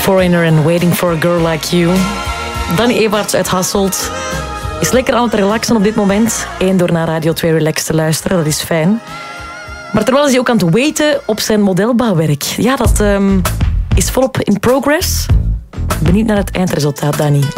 Foreigner en Waiting for a Girl Like You. Danny Evarts uit Hasselt is lekker aan het relaxen op dit moment. Eén, door naar Radio 2 Relax te luisteren, dat is fijn. Maar terwijl is hij ook aan het waiten op zijn modelbouwwerk. Ja, dat is volop in progress. Benieuwd naar het eindresultaat, Danny.